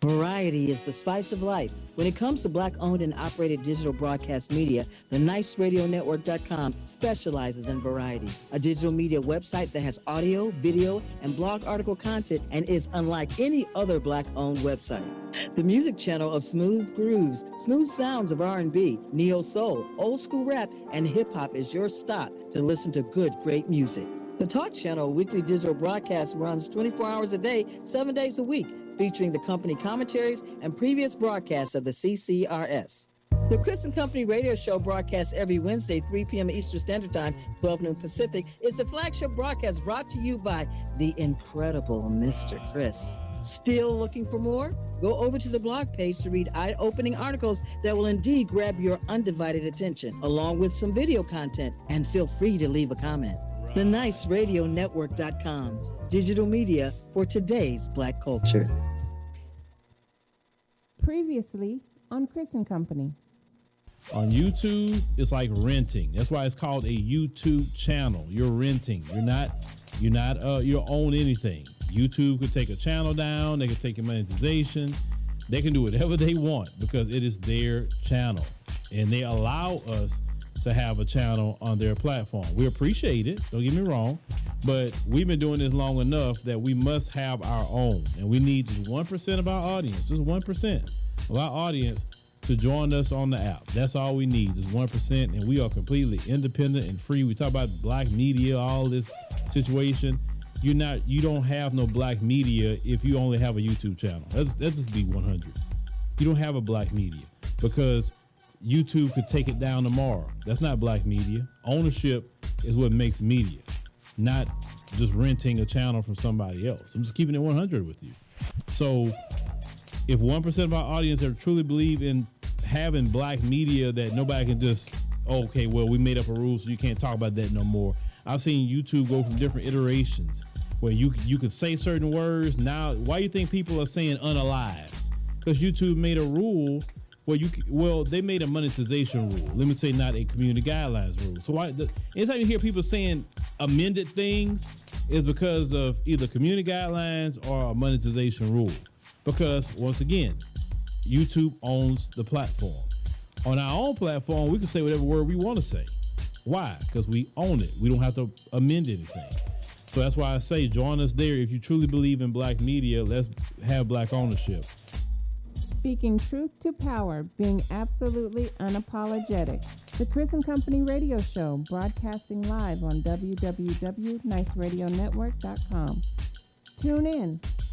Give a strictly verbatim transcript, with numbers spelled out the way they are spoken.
Variety is the spice of life. When it comes to Black-owned and operated digital broadcast media, the nice radio network dot com specializes in variety, a digital media website that has audio, video, and blog article content and is unlike any other Black-owned website. The music channel of smooth grooves, smooth sounds of R and B, neo-soul, old-school rap, and hip-hop is your stop to listen to good, great music. The Talk Channel weekly digital broadcast runs twenty-four hours a day, seven days a week, featuring the company commentaries and previous broadcasts of the C C R S. The Chris and Company radio show broadcast every Wednesday, three p.m. Eastern Standard Time, twelve noon Pacific, is the flagship broadcast brought to you by the incredible Mister Chris. Still looking for more? Go over to the blog page to read eye-opening articles that will indeed grab your undivided attention, along with some video content, and feel free to leave a comment. the nice radio network dot com, digital media for today's Black culture. Previously on Chris and Company. On YouTube, it's like renting. That's why it's called a YouTube channel. You're renting. You're not, you're not, uh, you don't own anything. YouTube could take a channel down. They can take your monetization. They can do whatever they want because it is their channel, and they allow us to have a channel on their platform. We appreciate it. Don't get me wrong, but we've been doing this long enough that we must have our own, and we need just one percent of our audience, just one percent of our audience to join us on the app. That's all we need, is one percent, and we are completely independent and free. We talk about black media, all this situation. You're not, you don't have no black media if you only have a YouTube channel. Let's, let's just be one hundred. You don't have a black media because YouTube could take it down tomorrow. That's not black media. Ownership is what makes media, not just renting a channel from somebody else. I'm just keeping it one hundred with you. So if one percent of our audience ever truly believe in having black media that nobody can just, okay, well, we made up a rule, so you can't talk about that no more. I've seen YouTube go from different iterations where you you could say certain words. Now, why do you think people are saying unalived? Because YouTube made a rule where you, well, they made a monetization rule. Let me say not a community guidelines rule. So why, the, anytime you hear people saying amended things is because of either community guidelines or a monetization rule. Because once again, YouTube owns the platform. On our own platform, we can say whatever word we want to say. Why? Because we own it. We don't have to amend anything. So that's why I say join us there. If you truly believe in black media, let's have black ownership. Speaking truth to power, being absolutely unapologetic. The Chris and Company radio show, broadcasting live on w w w dot nice radio network dot com. Tune in.